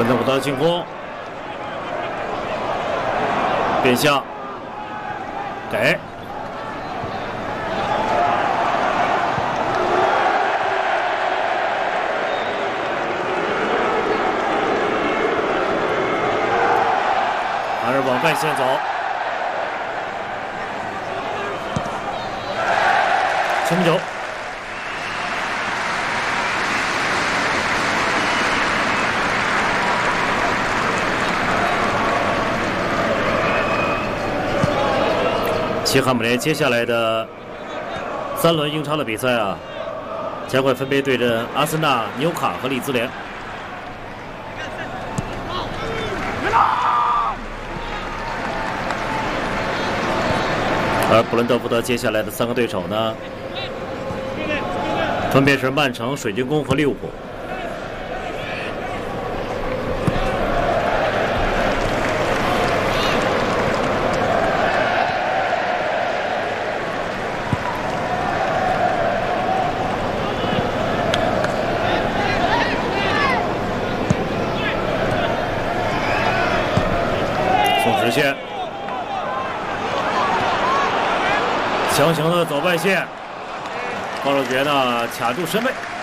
本泽普的进攻，变向，给。 还是往外线走，前球，西汉姆联接下来的3轮英超的比赛啊，将会分别对阵阿森纳、纽卡和利兹联。 而布伦特福德接下来的3个对手呢，分别是曼城、水晶宫和利物浦。送直线。 强行的走外线，高手觉呢卡住身位。